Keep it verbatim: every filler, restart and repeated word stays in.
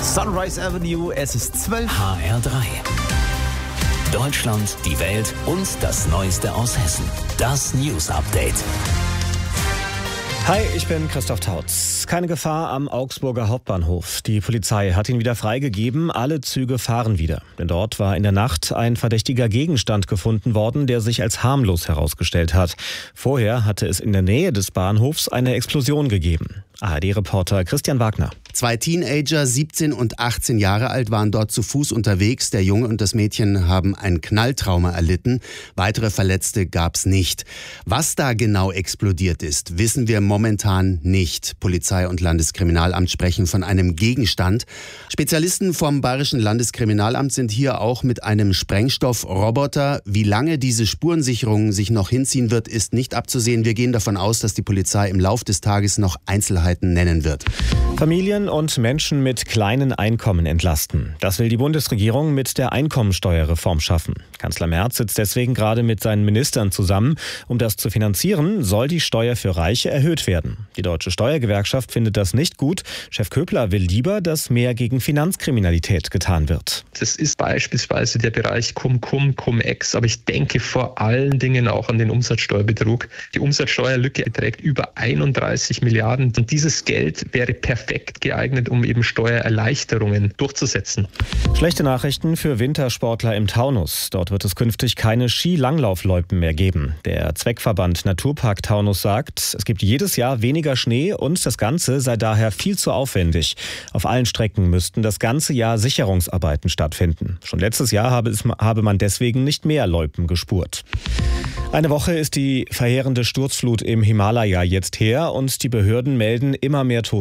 Sunrise Avenue, es ist zwölf. H R drei. Deutschland, die Welt und das Neueste aus Hessen. Das News Update. Hi, ich bin Christoph Tautz. Keine Gefahr am Augsburger Hauptbahnhof. Die Polizei hat ihn wieder freigegeben. Alle Züge fahren wieder. Denn dort war in der Nacht ein verdächtiger Gegenstand gefunden worden, der sich als harmlos herausgestellt hat. Vorher hatte es in der Nähe des Bahnhofs eine Explosion gegeben. A R D-Reporter Christian Wagner. Zwei Teenager, siebzehn und achtzehn Jahre alt, waren dort zu Fuß unterwegs. Der Junge und das Mädchen haben ein Knalltrauma erlitten. Weitere Verletzte gab's nicht. Was da genau explodiert ist, wissen wir momentan nicht. Polizei und Landeskriminalamt sprechen von einem Gegenstand. Spezialisten vom Bayerischen Landeskriminalamt sind hier auch mit einem Sprengstoffroboter. Wie lange diese Spurensicherung sich noch hinziehen wird, ist nicht abzusehen. Wir gehen davon aus, dass die Polizei im Lauf des Tages noch Einzelheiten nennen wird. Familien und Menschen mit kleinen Einkommen entlasten. Das will die Bundesregierung mit der Einkommensteuerreform schaffen. Kanzler Merz sitzt deswegen gerade mit seinen Ministern zusammen. Um das zu finanzieren, soll die Steuer für Reiche erhöht werden. Die Deutsche Steuergewerkschaft findet das nicht gut. Chef Köbler will lieber, dass mehr gegen Finanzkriminalität getan wird. Das ist beispielsweise der Bereich Cum-Cum, Cum-Ex, aber ich denke vor allen Dingen auch an den Umsatzsteuerbetrug. Die Umsatzsteuerlücke beträgt über einunddreißig Milliarden und dieses Geld wäre perfekt geeignet, um eben Steuererleichterungen durchzusetzen. Schlechte Nachrichten für Wintersportler im Taunus. Dort wird es künftig keine Skilanglaufloipen mehr geben. Der Zweckverband Naturpark Taunus sagt, es gibt jedes Jahr weniger Schnee und das Ganze sei daher viel zu aufwendig. Auf allen Strecken müssten das ganze Jahr Sicherungsarbeiten stattfinden. Schon letztes Jahr habe, es, habe man deswegen nicht mehr Loipen gespurt. Eine Woche ist die verheerende Sturzflut im Himalaya jetzt her und die Behörden melden immer mehr Tote.